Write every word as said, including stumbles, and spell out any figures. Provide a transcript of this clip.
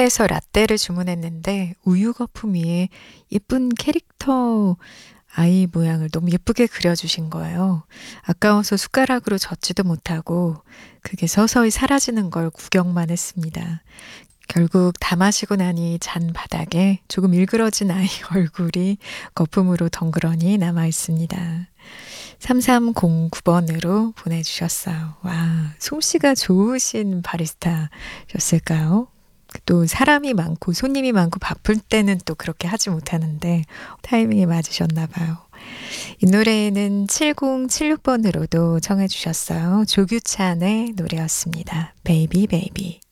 카페에서 라떼를 주문했는데 우유 거품 위에 예쁜 캐릭터 아이 모양을 너무 예쁘게 그려주신 거예요. 아까워서 숟가락으로 젓지도 못하고 그게 서서히 사라지는 걸 구경만 했습니다. 결국 다 마시고 나니 잔 바닥에 조금 일그러진 아이 얼굴이 거품으로 덩그러니 남아 있습니다. 삼삼공구 번으로 보내주셨어요. 와, 솜씨가 좋으신 바리스타셨을까요? 또 사람이 많고 손님이 많고 바쁠 때는 또 그렇게 하지 못하는데 타이밍이 맞으셨나 봐요. 이 노래는 칠공칠육 번으로도 청해 주셨어요. 조규찬의 노래였습니다. 베이비 베이비.